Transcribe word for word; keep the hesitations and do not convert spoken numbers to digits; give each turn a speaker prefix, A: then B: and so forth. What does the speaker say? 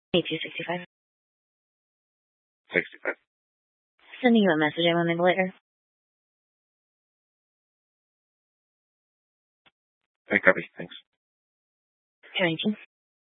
A: eighty-two sixty-five.
B: sixty-five.
A: Sending you a message a moment later.
B: I copy. Thanks.
A: Carrington.